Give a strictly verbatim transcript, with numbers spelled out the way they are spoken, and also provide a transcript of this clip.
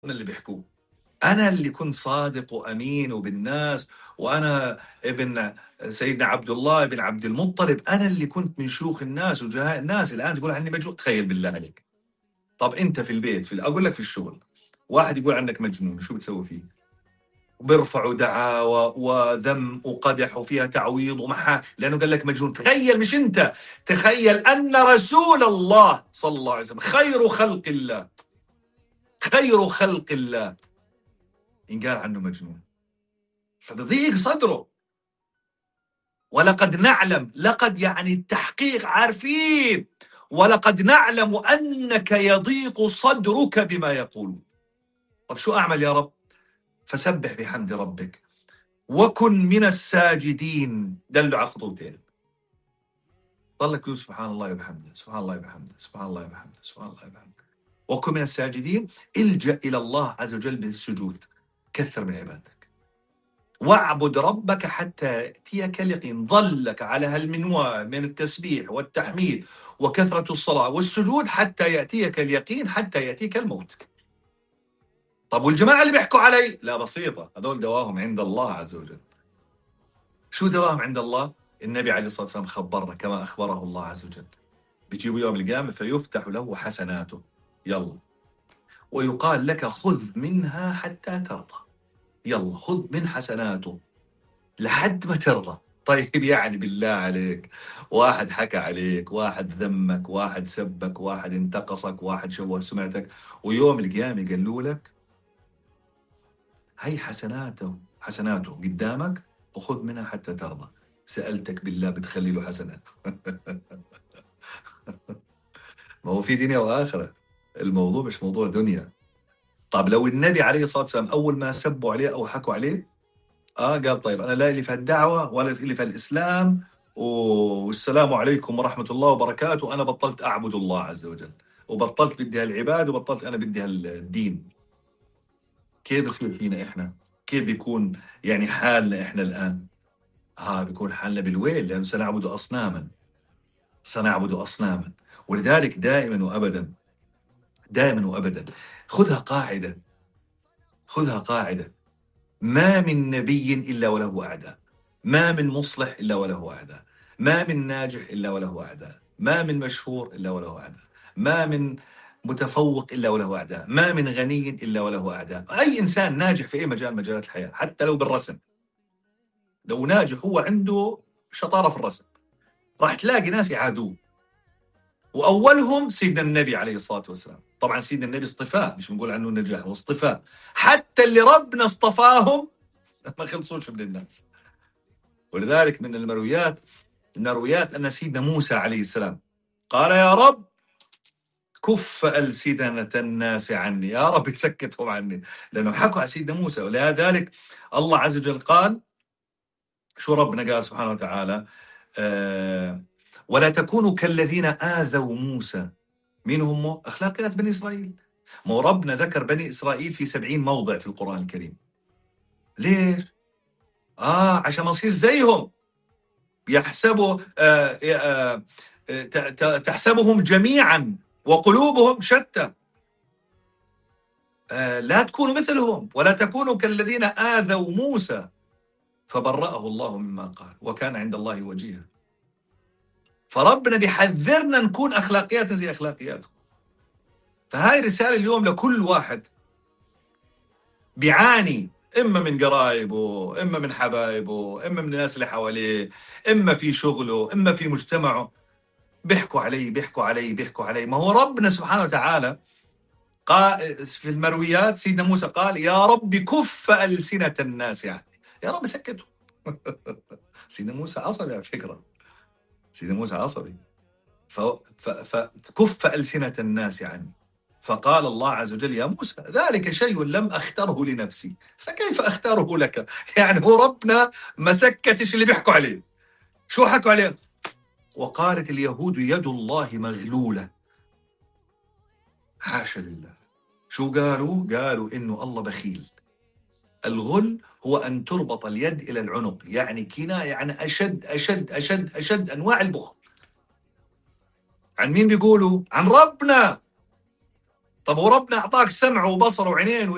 اللي بيحكوه. أنا اللي كنت صادق وأمين وبالناس، وأنا ابن سيدنا عبد الله بن عبد المطلب، أنا اللي كنت من شيوخ الناس وجهاء الناس، الآن تقول عني مجنون؟ تخيل بالله عليك. طب أنت في البيت، في أقول لك في الشغل، واحد يقول عنك مجنون، شو بتسوي فيه؟ وبيرفعوا دعاوى وذم وقدح وفيها تعويض ومحا، لأنه قال لك مجنون. تخيل، مش أنت، تخيل أن رسول الله صلى الله عليه وسلم خير خلق الله، خير خلق الله، ينقال عنه مجنون، فبضيق صدره. ولقد نعلم، لقد يعني التحقيق، عارفين، ولقد نعلم أنك يضيق صدرك بما يقولون. طب شو أعمل يا رب؟ فسبح بحمد ربك وكن من الساجدين. دلوا على خطوتين، ضلك يقول سبحان الله وبحمده، سبحان الله وبحمده، سبحان الله وبحمده، سبحان الله وبحمده. وكن من الساجدين، الجأ إلى الله عز وجل بالسجود، كثر من عبادتك، واعبد ربك حتى يأتيك اليقين. ظلك على هالمنوال من التسبيح والتحميد وكثرة الصلاة والسجود حتى يأتيك اليقين، حتى يأتيك الموت. طب والجماعة اللي بيحكوا علي؟ لا، بسيطة، هذول دواهم عند الله عز وجل. شو دواهم عند الله؟ النبي عليه الصلاة والسلام خبرنا كما أخبره الله عز وجل، بيجيبوا يوم القيامة فيفتح له حسناته، يلا، ويقال لك خذ منها حتى ترضى، يلا خذ من حسناته لحد ما ترضى. طيب يعني بالله عليك، واحد حكى عليك، واحد ذمك، واحد سبك، واحد انتقصك، واحد شوه سمعتك، ويوم القيامة قالوا لك هي حسناته، حسناته قدامك وخذ منها حتى ترضى. سألتك بالله بتخلي له حسنات؟ ما هو في دنيا وآخرة، الموضوع مش موضوع دنيا. طب لو النبي عليه الصلاة والسلام أول ما سبوا عليه أو حكوا عليه، آه قال طيب أنا لا إلي في الدعوة ولا إلي في الإسلام، والسلام عليكم ورحمة الله وبركاته، أنا بطلت أعبد الله عز وجل، وبطلت بدي هالعباد، وبطلت أنا بدي هالدين. كيف بصير فينا إحنا؟ كيف بيكون يعني حالنا إحنا الآن؟ ها بيكون حالنا بالويل، لأنه سنعبد أصناما، سنعبد أصناما. ولذلك دائما وأبدا، دائما وأبدا خذها قاعدة، خذها قاعدة، ما من نبي إلا وله أعداء، ما من مصلح إلا وله أعداء، ما من ناجح إلا وله أعداء، ما من مشهور إلا وله أعداء، ما من متفوق إلا وله أعداء، ما من غني إلا وله أعداء. أي إنسان ناجح في أي مجال مجالات الحياة، حتى لو بالرسم، لو ناجح هو عنده شطارة في الرسم، راح تلاقي ناس يعادوه، وأولهم سيدنا النبي عليه الصلاة والسلام. طبعا سيدنا النبي اصطفاء، مش بنقول عنه نجاح، هو اصطفاء. حتى اللي ربنا اصطفاهم ما خلصوش من الناس. ولذلك من المرويات، المرويات أن سيدنا موسى عليه السلام قال يا رب كف ألسنة الناس عني، يا رب تسكتهم عني، لأنه حكوا على سيدنا موسى. ولذلك الله عز وجل قال، شو ربنا قال سبحانه وتعالى؟ آه ولا تكونوا كالذين آذوا موسى. مين هم؟ أخلاقيات بني إسرائيل. ما ربنا ذكر بني إسرائيل في سبعين موضع في القرآن الكريم. ليش؟ آه عشان ما نصير زيهم، يحسبوا آه آه آه تحسبهم جميعا وقلوبهم شتى. آه لا تكونوا مثلهم، ولا تكونوا كالذين آذوا موسى فبرأه الله مما قال وكان عند الله وجيها. فربنا بيحذرنا نكون أخلاقياتنا زي أخلاقياته. فهاي رسالة اليوم لكل واحد بيعاني، إما من قرايبه، إما من حبايبه، إما من الناس اللي حواليه، إما في شغله، إما في مجتمعه، بيحكوا علي بيحكوا علي بيحكوا علي. ما هو ربنا سبحانه وتعالى قال في المرويات، سيدنا موسى قال يا رب كف ألسنة الناس، يعني يا رب سكتوا. سيدنا موسى عصبي على فكرة، سيدنا موسى عصبي. فكف ألسنة الناس يعني. فقال الله عز وجل يا موسى ذلك شيء لم أختره لنفسي فكيف أختاره لك؟ يعني هو ربنا ما سكتش اللي بيحكوا عليه. شو حكوا عليه؟ وقالت اليهود يد الله مغلولة. حاشا لله. شو قالوا؟ قالوا إنه الله بخيل. الغل هو أن تربط اليد إلى العنق، يعني كناية يعني أشد أشد أشد أشد أنواع البخل. عن مين بيقولوا؟ عن ربنا. طب وربنا أعطاك سمع وبصر وعينين